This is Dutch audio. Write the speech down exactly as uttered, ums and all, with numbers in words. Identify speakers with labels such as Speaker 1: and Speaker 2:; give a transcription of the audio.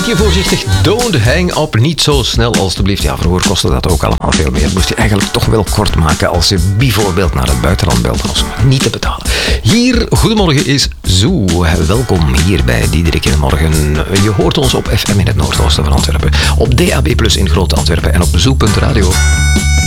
Speaker 1: beetje voorzichtig. Don't hang up. Niet zo snel alstublieft. Ja, vroeger kostte dat ook allemaal veel meer. Moest je eigenlijk toch wel kort maken als je bijvoorbeeld naar het buitenland belt. Dat was niet te betalen. Hier, goedemorgen is Zoo. Welkom hier bij Diederik in de Morgen. Je hoort ons op F M in het noordoosten van Antwerpen. Op D A B plus in Groot Antwerpen en op zoo punt radio.